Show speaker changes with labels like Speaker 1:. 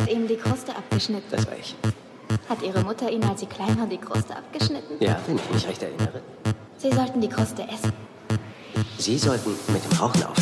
Speaker 1: ihm die Kruste abgeschnitten?
Speaker 2: Das war ich.
Speaker 1: Hat Ihre Mutter Ihnen, als Sie klein waren, die Kruste abgeschnitten?
Speaker 2: Ja, wenn ich mich recht erinnere.
Speaker 1: Sie sollten die Kruste essen.
Speaker 2: Sie sollten mit dem Rauchen aufhören.